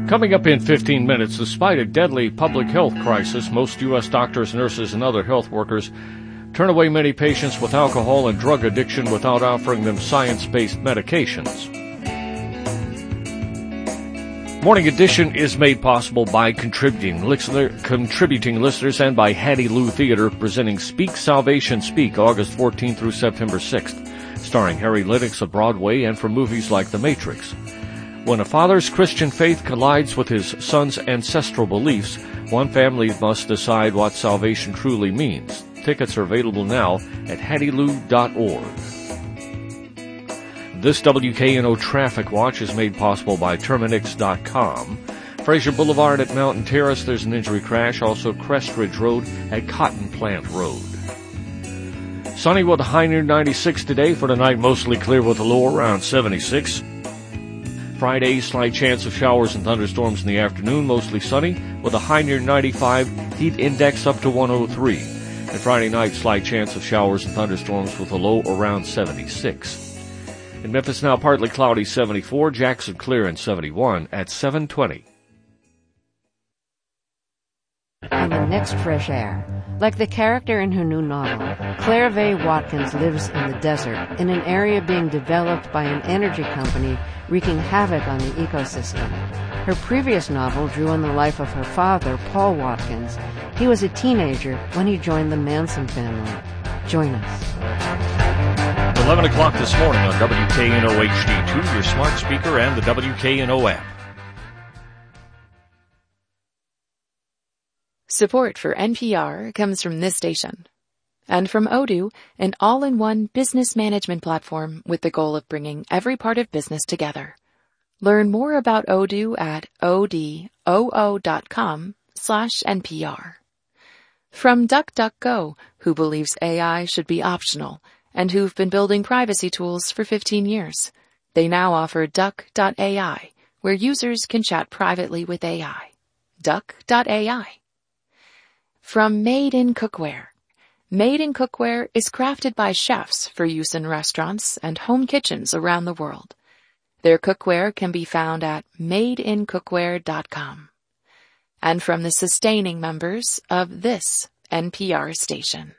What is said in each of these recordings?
Coming up in 15 minutes, despite a deadly public health crisis, most U.S. doctors, nurses, and other health workers turn away many patients with alcohol and drug addiction without offering them science-based medications. Morning Edition is made possible by contributing listeners and by Hattie Lou Theater presenting Speak Salvation Speak August 14th through September 6th, starring Harry Lennox of Broadway and from movies like The Matrix. When a father's Christian faith collides with his son's ancestral beliefs, one family must decide what salvation truly means. Tickets are available now at hattielou.org. This WKNO Traffic Watch is made possible by Terminix.com. Fraser Boulevard at Mountain Terrace, there's an injury crash. Also Crest Ridge Road at Cotton Plant Road. Sunny with a high near 96 today. For tonight, mostly clear with a low around 76. Friday, slight chance of showers and thunderstorms in the afternoon, mostly sunny with a high near 95, heat index up to 103. And Friday night, slight chance of showers and thunderstorms with a low around 76. In Memphis now partly cloudy 74, Jackson clear and 71 at 7:20. And the next fresh air. Like the character in her new novel, Claire Vaye Watkins lives in the desert in an area being developed by an energy company wreaking havoc on the ecosystem. Her previous novel drew on the life of her father, Paul Watkins. He was a teenager when he joined the Manson family. Join us. 11 o'clock this morning on WKNO HD2, your smart speaker, and the WKNO app. Support for NPR comes from this station. And from Odoo, an all-in-one business management platform with the goal of bringing every part of business together. Learn more about Odoo at odoo.com/NPR. From DuckDuckGo, who believes AI should be optional and who've been building privacy tools for 15 years. They now offer Duck.ai, where users can chat privately with AI. Duck.ai. From Made in Cookware. Made in Cookware is crafted by chefs for use in restaurants and home kitchens around the world. Their cookware can be found at madeincookware.com. And from the sustaining members of this NPR station.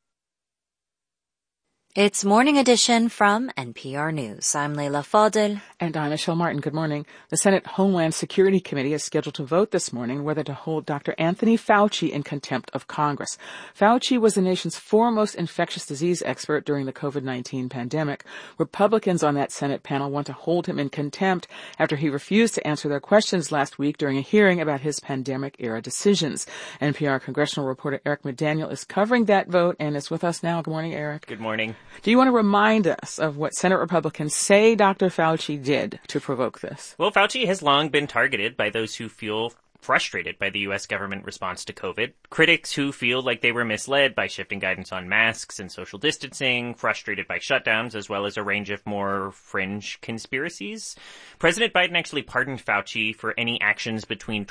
It's Morning Edition from NPR News. I'm Leila Fadel. And I'm Michelle Martin. Good morning. The Senate Homeland Security Committee is scheduled to vote this morning whether to hold Dr. Anthony Fauci in contempt of Congress. Fauci was the nation's foremost infectious disease expert during the COVID-19 pandemic. Republicans on that Senate panel want to hold him in contempt after he refused to answer their questions last week during a hearing about his pandemic-era decisions. NPR congressional reporter Eric McDaniel is covering that vote and is with us now. Good morning, Eric. Good morning. Do you want to remind us of what Senate Republicans say Dr. Fauci did to provoke this? Well, Fauci has long been targeted by those who feel frustrated by the U.S. government response to COVID, critics who feel like they were misled by shifting guidance on masks and social distancing, frustrated by shutdowns, as well as a range of more fringe conspiracies. President Biden actually pardoned Fauci for any actions between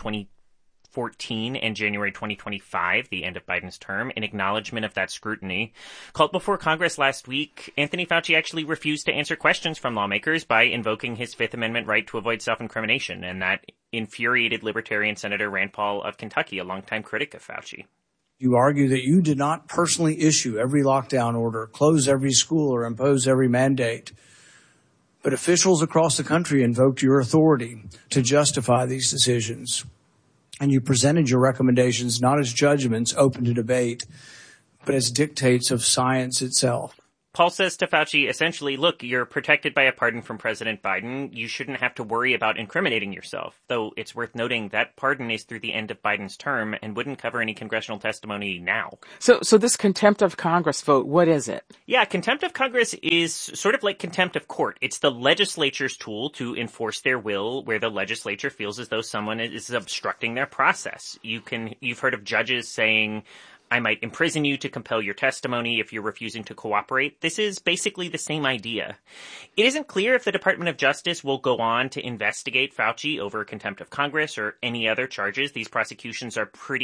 2014 and January 2025, the end of Biden's term, in acknowledgement of that scrutiny. Called before Congress last week, Anthony Fauci actually refused to answer questions from lawmakers by invoking his Fifth Amendment right to avoid self-incrimination, and that infuriated Libertarian Senator Rand Paul of Kentucky, a longtime critic of Fauci. You argue that you did not personally issue every lockdown order, close every school, or impose every mandate. But officials across the country invoked your authority to justify these decisions. And you presented your recommendations not as judgments open to debate, but as dictates of science itself. Paul says to Fauci, essentially, look, you're protected by a pardon from President Biden. You shouldn't have to worry about incriminating yourself. Though it's worth noting that pardon is through the end of Biden's term and wouldn't cover any congressional testimony now. So this contempt of Congress vote, what is it? Yeah, contempt of Congress is sort of like contempt of court. It's the legislature's tool to enforce their will where the legislature feels as though someone is obstructing their process. You've heard of judges saying, I might imprison you to compel your testimony if you're refusing to cooperate. This is basically the same idea. It isn't clear if the Department of Justice will go on to investigate Fauci over contempt of Congress or any other charges. These prosecutions are pretty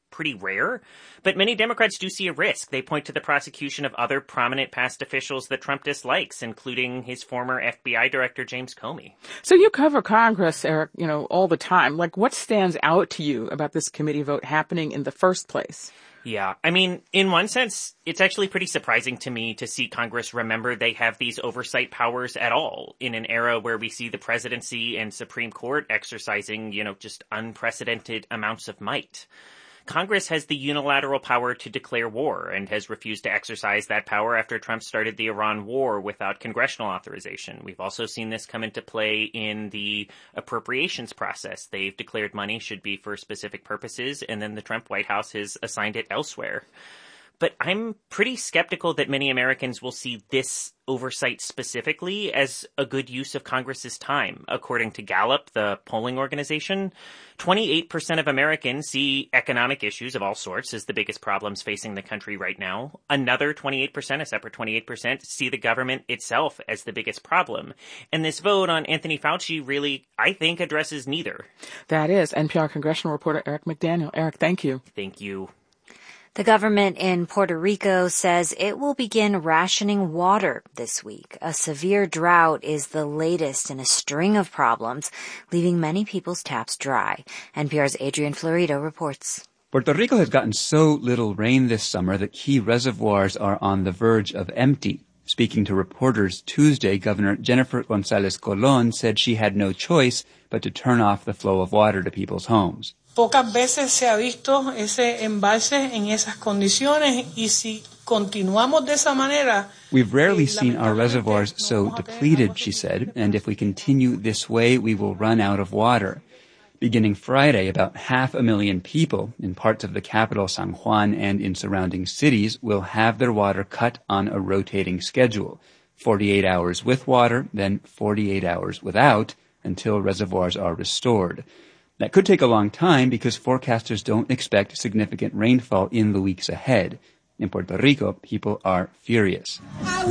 pretty rare. But many Democrats do see a risk. They point to the prosecution of other prominent past officials that Trump dislikes, including his former FBI director, James Comey. So you cover Congress, Eric, all the time. Like, what stands out to you about this committee vote happening in the first place? Yeah, I mean, in one sense, it's actually pretty surprising to me to see Congress remember they have these oversight powers at all in an era where we see the presidency and Supreme Court exercising, just unprecedented amounts of might. Congress has the unilateral power to declare war and has refused to exercise that power after Trump started the Iran war without congressional authorization. We've also seen this come into play in the appropriations process. They've declared money should be for specific purposes, and then the Trump White House has assigned it elsewhere. But I'm pretty skeptical that many Americans will see this oversight specifically as a good use of Congress's time. According to Gallup, the polling organization, 28% of Americans see economic issues of all sorts as the biggest problems facing the country right now. Another 28%, a separate 28%, see the government itself as the biggest problem. And this vote on Anthony Fauci really, I think, addresses neither. That is NPR congressional reporter Eric McDaniel. Eric, thank you. Thank you. The government in Puerto Rico says it will begin rationing water this week. A severe drought is the latest in a string of problems, leaving many people's taps dry. NPR's Adrian Florido reports. Puerto Rico has gotten so little rain this summer that key reservoirs are on the verge of empty. Speaking to reporters Tuesday, Governor Jennifer González Colón said she had no choice but to turn off the flow of water to people's homes. Pocas veces se ha visto ese embalse en esas condiciones y si continuamos de esa manera. We've rarely seen our reservoirs so depleted, she said, and if we continue this way, we will run out of water. Beginning Friday, about 500,000 people in parts of the capital, San Juan, and in surrounding cities will have their water cut on a rotating schedule. 48 hours with water, then 48 hours without, until reservoirs are restored. That could take a long time because forecasters don't expect significant rainfall in the weeks ahead. In Puerto Rico, people are furious.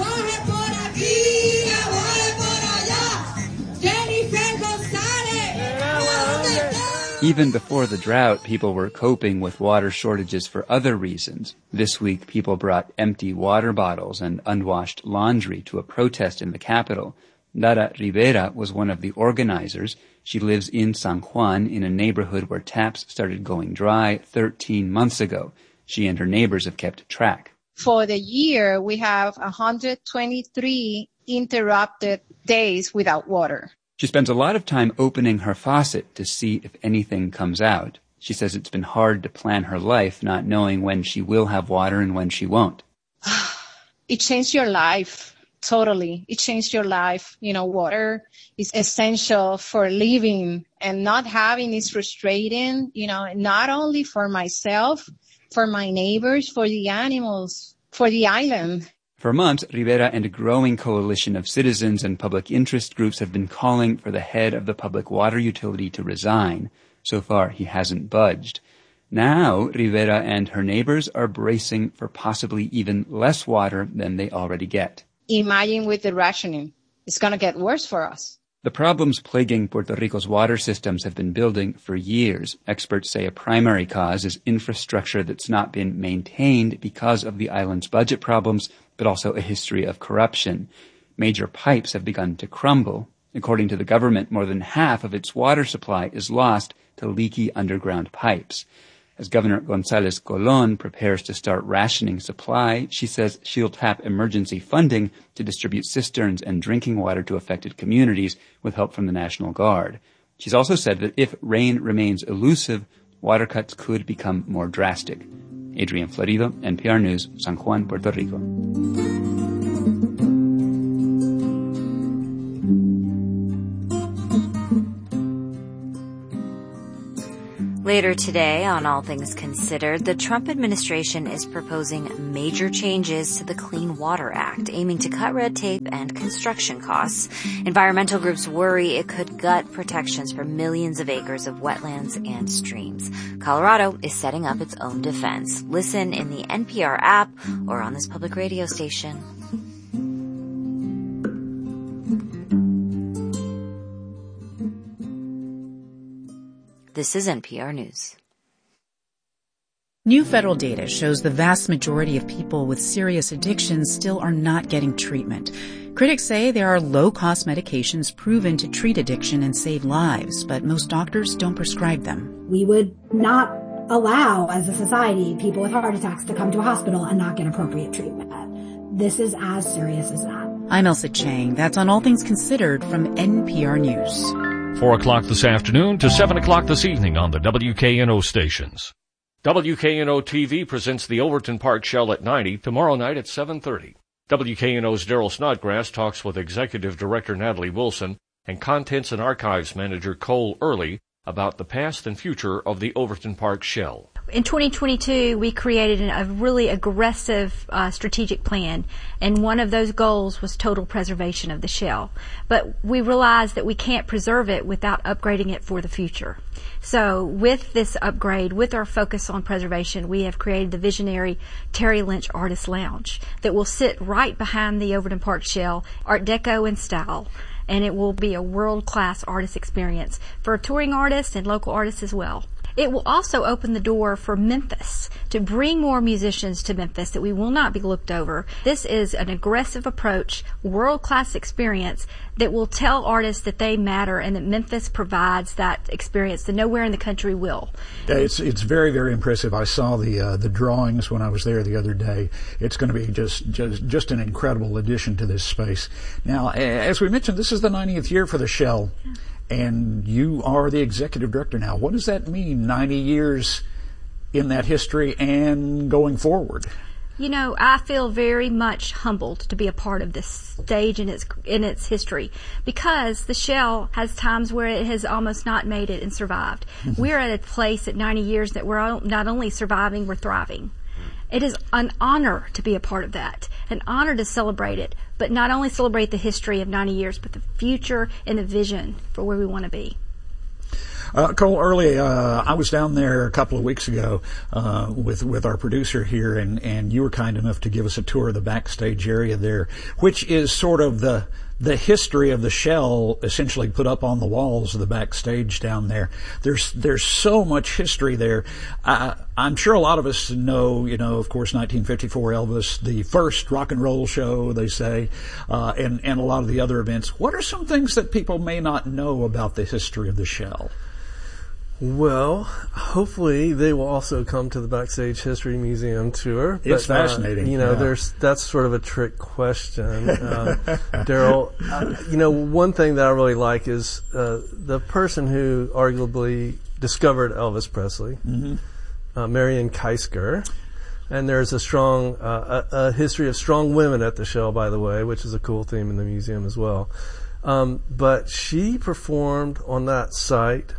Even before the drought, people were coping with water shortages for other reasons. This week, people brought empty water bottles and unwashed laundry to a protest in the capital. Dara Rivera was one of the organizers. She lives in San Juan in a neighborhood where taps started going dry 13 months ago. She and her neighbors have kept track. For the year, we have 123 interrupted days without water. She spends a lot of time opening her faucet to see if anything comes out. She says it's been hard to plan her life, not knowing when she will have water and when she won't. It changed your life. Totally. It changed your life. Water is essential for living, and not having is frustrating, not only for myself, for my neighbors, for the animals, for the island. For months, Rivera and a growing coalition of citizens and public interest groups have been calling for the head of the public water utility to resign. So far, he hasn't budged. Now, Rivera and her neighbors are bracing for possibly even less water than they already get. Imagine with the rationing. It's going to get worse for us. The problems plaguing Puerto Rico's water systems have been building for years. Experts say a primary cause is infrastructure that's not been maintained because of the island's budget problems, but also a history of corruption. Major pipes have begun to crumble. According to the government, more than half of its water supply is lost to leaky underground pipes. As Governor González Colón prepares to start rationing supply, she says she'll tap emergency funding to distribute cisterns and drinking water to affected communities with help from the National Guard. She's also said that if rain remains elusive, water cuts could become more drastic. Adrian Florido, NPR News, San Juan, Puerto Rico. Later today, on All Things Considered, the Trump administration is proposing major changes to the Clean Water Act, aiming to cut red tape and construction costs. Environmental groups worry it could gut protections for millions of acres of wetlands and streams. Colorado is setting up its own defense. Listen in the NPR app or on this public radio station. This is NPR News. New federal data shows the vast majority of people with serious addictions still are not getting treatment. Critics say there are low-cost medications proven to treat addiction and save lives, but most doctors don't prescribe them. We would not allow, as a society, people with heart attacks to come to a hospital and not get appropriate treatment. This is as serious as that. I'm Elsa Chang. That's on All Things Considered from NPR News. 4 o'clock this afternoon to 7 o'clock this evening on the WKNO stations. WKNO TV presents the Overton Park Shell at 90 tomorrow night at 7:30. WKNO's Daryl Snodgrass talks with Executive Director Natalie Wilson and Contents and Archives Manager Cole Early about the past and future of the Overton Park Shell. In 2022, we created a really aggressive strategic plan, and one of those goals was total preservation of the shell. But we realized that we can't preserve it without upgrading it for the future. So with this upgrade, with our focus on preservation, we have created the visionary Terry Lynch Artist Lounge that will sit right behind the Overton Park Shell, Art Deco in style. And it will be a world-class artist experience for touring artists and local artists as well. It will also open the door for Memphis to bring more musicians to Memphis that we will not be looked over. This is an aggressive approach, world-class experience that will tell artists that they matter and that Memphis provides that experience that nowhere in the country will. It's very, very impressive. I saw the drawings when I was there the other day. It's going to be just an incredible addition to this space. Now, as we mentioned, this is the 90th year for the Shell. Yeah. And you are the executive director now. What does that mean, 90 years in that history and going forward? You know, I feel very much humbled to be a part of this stage in its history, because the Shell has times where it has almost not made it and survived. We're at a place at 90 years that we're not only surviving, we're thriving. It is an honor to be a part of that, an honor to celebrate it, but not only celebrate the history of 90 years, but the future and the vision for where we want to be. Cole Early, I was down there a couple of weeks ago with our producer here, and you were kind enough to give us a tour of the backstage area there, which is sort of the history of the Shell essentially put up on the walls of the backstage down there. There's so much history there. I'm sure a lot of us know, of course, 1954 Elvis, the first rock and roll show, they say, and a lot of the other events. What are some things that people may not know about the history of the Shell? Well, hopefully they will also come to the Backstage History Museum tour. It's fascinating. That's sort of a trick question. Daryl, one thing that I really like is the person who arguably discovered Elvis Presley, Marion Keisker. And there's a strong a history of strong women at the Shell, by the way, which is a cool theme in the museum as well. But she performed on that site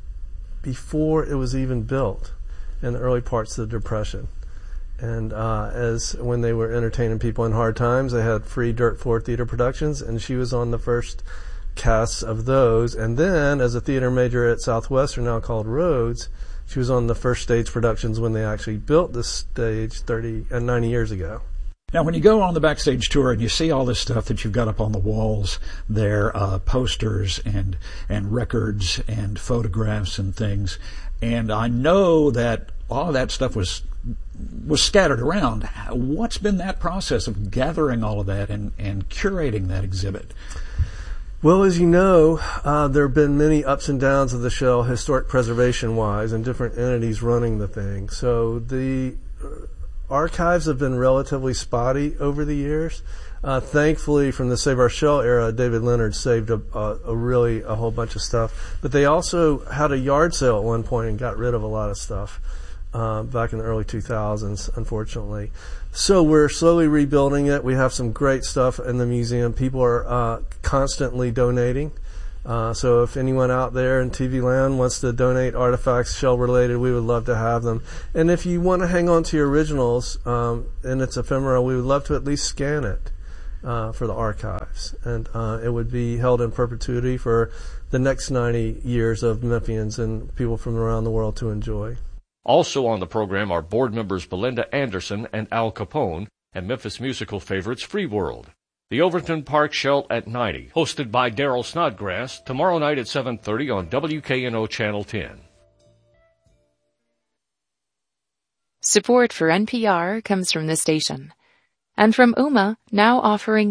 before it was even built in the early parts of the Depression. And when they were entertaining people in hard times, they had free dirt floor theater productions, and she was on the first casts of those. And then, as a theater major at Southwestern, now called Rhodes, she was on the first stage productions when they actually built the stage 90 years ago. Now, when you go on the backstage tour and you see all this stuff that you've got up on the walls there, posters and records and photographs and things, and I know that all of that stuff was scattered around. What's been that process of gathering all of that and curating that exhibit? Well, as you know, there have been many ups and downs of the Shell, historic preservation-wise, and different entities running the thing. So the archives have been relatively spotty over the years. Thankfully, from the Save Our Shell era, David Leonard saved a whole bunch of stuff. But they also had a yard sale at one point and got rid of a lot of stuff back in the early 2000s, unfortunately. So we're slowly rebuilding it. We have some great stuff in the museum. People are constantly donating. So if anyone out there in TV land wants to donate artifacts Shell related, we would love to have them. And if you want to hang on to your originals, and it's ephemera, we would love to at least scan it for the archives. And it would be held in perpetuity for the next 90 years of Memphians and people from around the world to enjoy. Also on the program are board members Belinda Anderson and Al Capone and Memphis musical favorites Free World. The Overton Park Shell at 90, hosted by Daryl Snodgrass, tomorrow night at 7:30 on WKNO Channel 10. Support for NPR comes from this station. And from Ooma, now offering